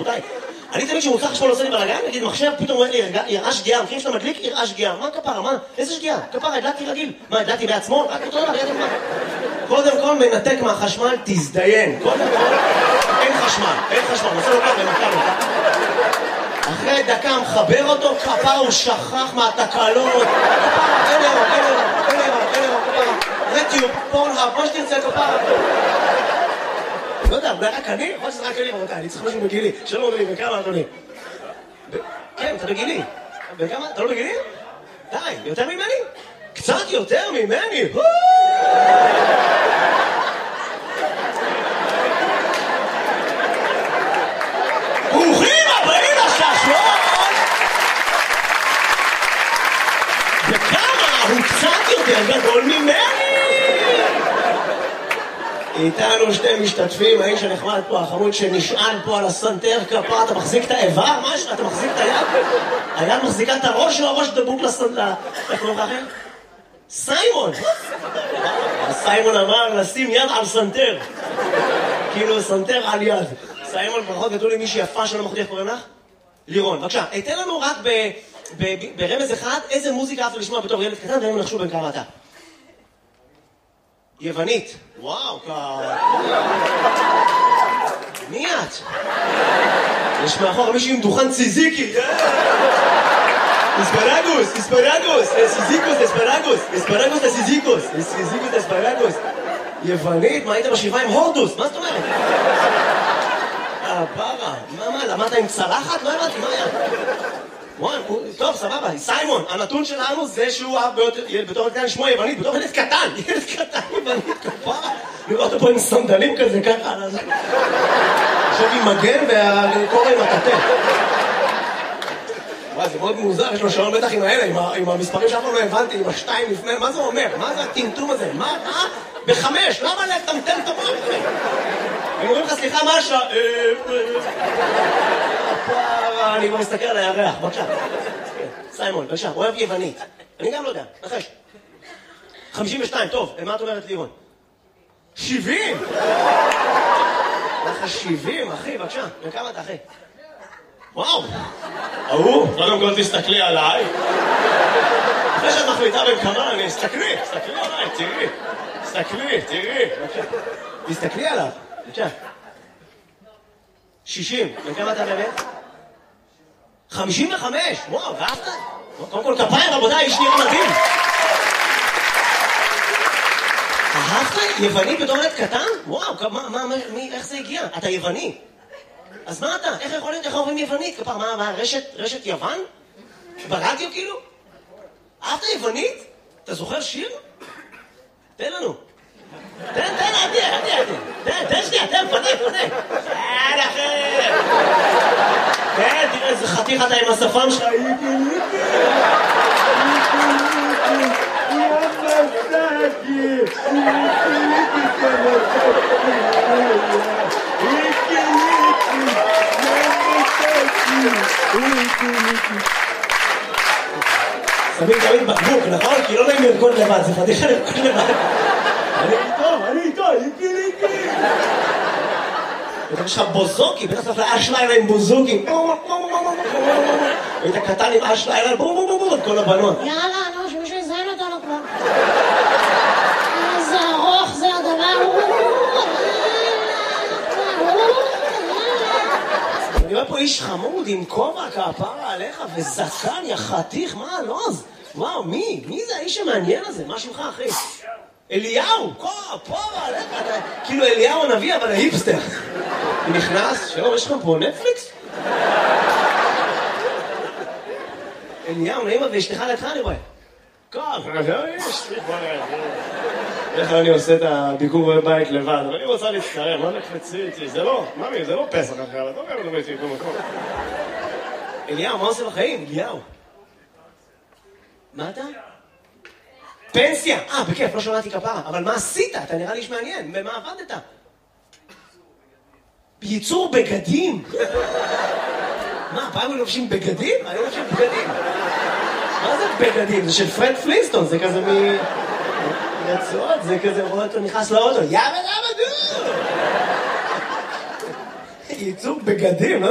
רבותיי. אני תמיד שמוצא חשמל עושה לי בלגן, נגיד מחשב, פתאום אומר לי, יראה שגיאה, מכירים שאתה מדליק, יראה שגיאה. מה כפרה? מה? איזה שגיאה? כפרה, הדלקתי רגיל. מה, הדלקתי בעצמו? רק אותו דבר, ידע מה. קודם כל, מנתק מהחשמל, תזדיין. קודם כל, אין חשמל, נעשה לו ככה, נתקע. אחרי דקה מחבר אותו, כפרה הוא שכח מהתקלות. כפרה, אין אירו, כפרה. רטיוב, פורנהאב, מה שתרצה, כפרה. לא יודע, אולי רק אני? יכול שזה רק אני, רבותיי, אני צריך משהו בגילי. שלום אדוני, בכמה אדוני? כן, אתה בגילי. בכמה? אתה לא בגילי? די, יותר ממני? קצת יותר ממני! ברוכים הבאים לששון! בכמה? הוא קצת יותר גדול ממני! איתנו שתי משתתפים, האיש הנחמד פה, החמוד שנשען פה על הסנטר כפה, אתה מחזיק את האיבר? משהו? אתה מחזיק את היד? היד מחזיקה את הראש או הראש דבוק לסנטר? איך קוראים לך אחר? סיימון! סיימון אמר לשים יד על סנטר. כאילו סנטר על יד. סיימון, ברכות גדול לי מישהי יפה שלא מחודי, איך קוראים לך? לירון. בבקשה, תן לנו רק ברמז אחד איזה מוזיקה אהבת לשמוע בתור ילד קטן, והם נחשו בין כמה אתה. יוונית. וואו, מי את? יש מאחור מישהו עם דוכן ציזיקי. אספרגוס, אספרגוס. יוונית, מה היית בשבעה עם הורדוס? מה זאת אומרת? פרה, מה, למדת עם צלחת? לא הבנתי, מה היה? טוב, סבבה, סיימון, הנתון שלנו זה שהוא בתור ילד קטן שמו יוונית, בתור ילד קטן יוונית, כפרה. לראות פה עם סנדלים כזה, ככה. עכשיו עם מגן והקורא עם הכתף. וואי, זה מאוד מוזר, יש לו שעון בטח עם האלה, עם המספרים שאף פעם לא הבנתי, עם השתיים לפני, מה זה אומר? מה זה הטמטום הזה? מה? בחמש, למה לטמטם את המוח? הם אומרים לך, סליחה, מה השעה? אני כבר מסתכל על הירח, בבקשה. סיימון, בבקשה, אוהב יוונית. אני גם לא יודע, נחש. 52, טוב, מה את אומרת לירון? 70! לך 70, אחי, בבקשה. וכמה אתה, אחי? וואו! קודם כל תסתכלי עליי. אחרי שאת מחליטה בין כמה, תסתכלי עליי, תראי. תסתכלי עליו, בבקשה. 60, וכמה אתה באמת? 55, וואו, ואהבת? קודם כל כפיים, רבותיי, איש נראה מדהים. אהבת? יווני בתור ילד קטן? וואו, איך זה הגיע? אתה יווני. אז מה אתה? איך יכול להיות? איך אומרים יוונית? כפר, מה, רשת יוון? ברדיו כאילו? אהבת יוונית? אתה זוכר שיר? תן לנו. תן, תן שנייה, פנה. תן אחר. תן, תראה איזה חתיך אתה עם השפם שלך. שמים תמיד בקבוק, נכון? כי לא נעים לרקוד לבד, זה פתיחה לרקוד לבד. אני איתו, איקי. יש לך בוזוקי, בטח צריך לאשלילה עם בוזוקי. היית קטן עם אשלילה, כל הבנות. יאללה, שמישהו יזיין אותנו כבר. איזה ארוך זה הדבר. אני רואה פה איש חמוד עם כובע כפרה עליך וזקן יחתיך, מה הלוז? וואו, מי זה האיש המעניין הזה? מה שמך אחי? אליהו, כפרה עליך, כאילו אליהו הנביא אבל ההיפסטר. הוא נכנס, שלום, יש לכם פה נטפליקס? אליהו, נעימה ואשתך לידך אני רואה. איך אני עושה את הביקור בבית לבד, אבל אני רוצה להצטרם, מה נקפצי איתי? זה לא, ממי, זה לא פסח אחר, אתה אומר, אני הייתי במקום. אליהו, מה עושה בחיים? אליהו. מה אתה? פנסיה! בכיף, לא שמעתי כפרה, אבל מה עשית? אתה נראה לי איש מעניין, במה עבדת? בייצור בגדים? מה, פעם הם לובשים בגדים? אני לא לובשים בגדים. מה זה בגדים? זה של פרד פלינסטון, זה כזה רצועות, זה כזה רואה אותו נכנס לאוטו, יאבא דו! ייצור בגדים, לא?